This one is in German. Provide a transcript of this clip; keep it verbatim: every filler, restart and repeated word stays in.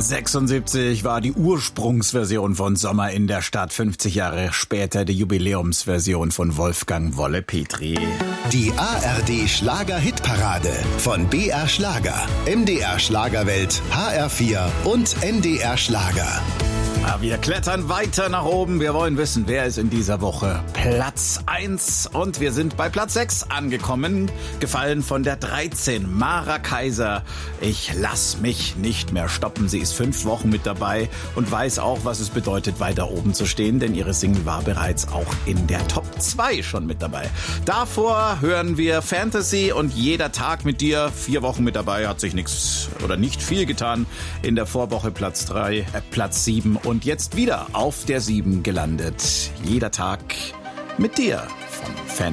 sechsundsiebzig war die Ursprungsversion von Sommer in der Stadt, fünfzig Jahre später die Jubiläumsversion von Wolfgang Wolle Petri. Die A R D Schlager-Hitparade von B R Schlager, M D R Schlagerwelt, H R vier und N D R Schlager. Ja, wir klettern weiter nach oben. Wir wollen wissen, wer ist in dieser Woche Platz eins. Und wir sind bei Platz sechs angekommen. Gefallen von der dreizehn, Mara Kaiser. Ich lass mich nicht mehr stoppen. Sie ist fünf Wochen mit dabei und weiß auch, was es bedeutet, weiter oben zu stehen. Denn ihre Single war bereits auch in der Top zwei schon mit dabei. Davor hören wir Fantasy und Jeder Tag mit dir. Vier Wochen mit dabei, hat sich nichts oder nicht viel getan. In der Vorwoche Platz drei, äh, Platz sieben und Und jetzt wieder auf der sieben gelandet. Jeder Tag mit dir von Fantasy.